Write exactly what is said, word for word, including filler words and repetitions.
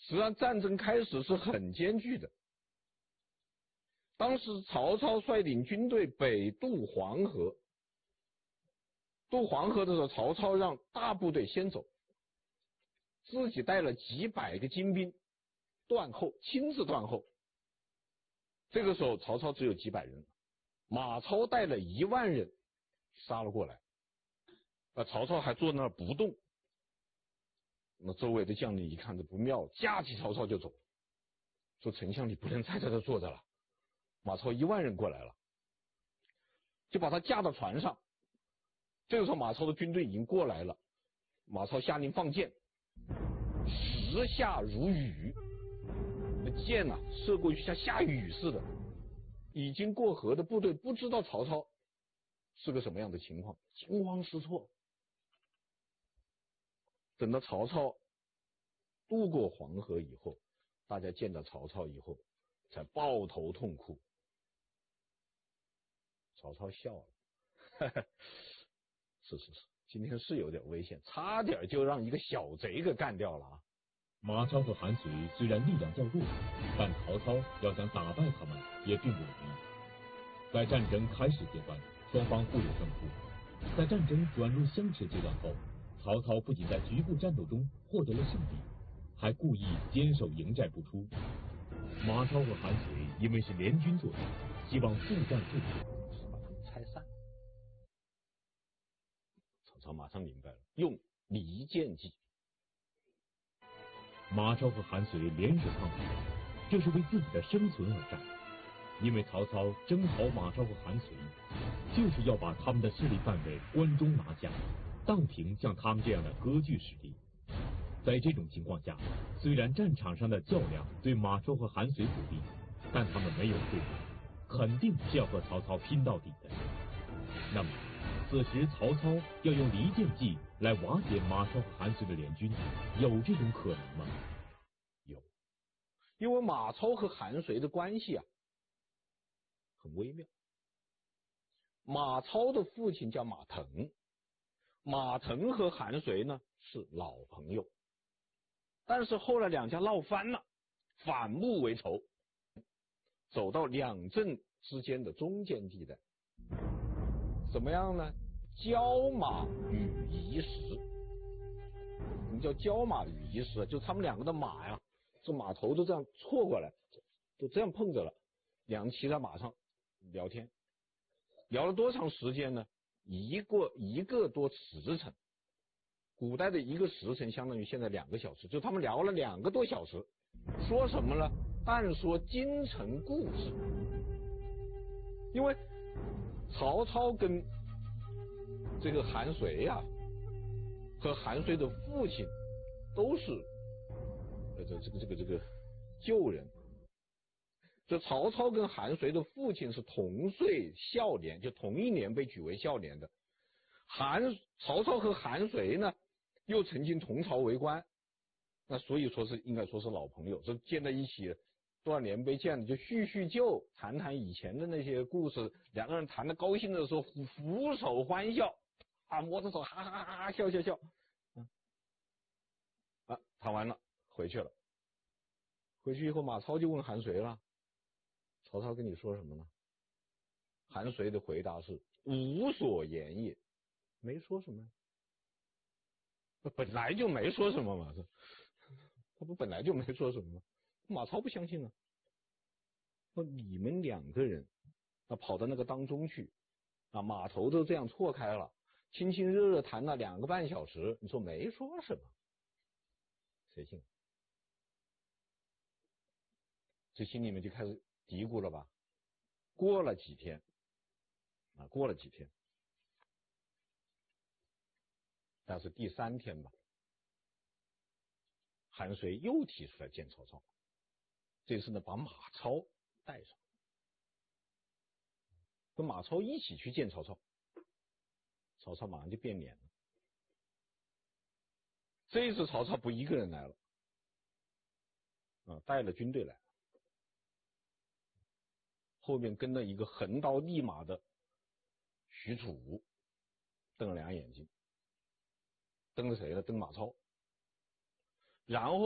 实际上战争开始是很艰巨的。当时曹操率领军队北渡黄河，渡黄河的时候，曹操让大部队先走，自己带了几百个精兵断后，亲自断后。这个时候曹操只有几百人，马超带了一万人杀了过来，而曹操还坐那儿不动。那周围的将领一看这不妙，架起曹操就走，说丞相你不能再在这坐着了。马超一万人过来了，就把他架到船上。这个时候马超的军队已经过来了，马超下令放箭，时下如雨，那箭啊射过去像下雨似的。已经过河的部队不知道曹操是个什么样的情况，惊慌失措。等到曹操渡过黄河以后，大家见到曹操以后才抱头痛哭。曹操笑了，呵呵，是是是，今天是有点危险，差点就让一个小贼给干掉了啊！ 马超和韩遂虽然力量较弱，但曹操要想打败他们也并不容易。在战争开始阶段，双方互有胜负。在战争转入相持阶段后，曹操不仅在局部战斗中获得了胜利，还故意坚守营寨不出。马超和韩遂因为是联军作战，希望速战速决， 把他们拆散。曹操马上明白了，用离间计。 马超和韩遂联手抗曹，这是为自己的生存而战。因为曹操征讨马超和韩遂，就是要把他们的势力范围关中拿下，荡平像他们这样的割据势力。在这种情况下，虽然战场上的较量对马超和韩遂不利，但他们没有退路，肯定是要和曹操拼到底的。那么此时曹操要用离间计来瓦解马超和韩遂的联军，有这种可能吗？ 有，因为马超和韩遂的关系啊很微妙。马超的父亲叫马腾，马腾和韩遂呢是老朋友，但是后来两家闹翻了，反目为仇，走到两镇之间的中间地带。怎么样呢？交马与遗石。什么叫交马与遗石？就他们两个的马呀，这马头都这样错过来，就这样碰着了，两人骑在马上聊天，聊了多长时间呢？一个一个多时辰。古代的一个时辰相当于现在两个小时，就他们聊了两个多小时。说什么呢？但说京城故事。因为曹操跟这个韩遂呀、啊，和韩遂的父亲都是呃这这个这个这个旧人。这曹操跟韩遂的父亲是同岁孝廉，就同一年被举为孝廉的。韩曹操和韩遂呢，又曾经同朝为官，那所以说是应该说是老朋友，这见在一起多少年没见了，就叙叙旧，谈谈以前的那些故事。两个人谈得高兴的时候，俯首欢笑啊，摸着手哈哈哈哈笑笑笑。嗯，啊，谈完了回去了。回去以后，马超就问韩遂了。曹操跟你说什么呢？韩遂的回答是无所言也，没说什么，本来就没说什么嘛，他不本来就没说什么吗？马超不相信啊，说你们两个人啊跑到那个当中去啊，码头都这样错开了，亲亲热热谈了两个半小时，你说没说什么，谁信？这心里面就开始嘀咕了吧。过了几天啊，过了几天，但是第三天吧，韩遂又提出来见曹操，这次呢把马超带上，跟马超一起去见曹操。曹操马上就变脸了。这一次曹操不一个人来了，啊，带了军队来，后面跟了一个横刀立马的许褚，瞪了两眼睛，瞪着谁呢？瞪马超。然后